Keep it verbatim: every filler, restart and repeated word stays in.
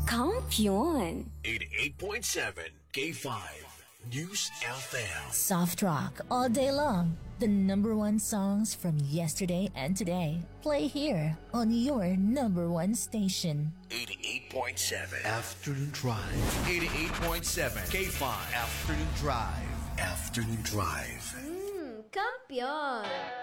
Kampiyon. eighty-eight point seven K five News F M. Soft rock all day long. The number one songs from yesterday and today play here on your number one station. eighty-eight point seven Afternoon Drive. eighty-eight point seven K five Afternoon Drive. Afternoon Drive. Hmm, kampiyon.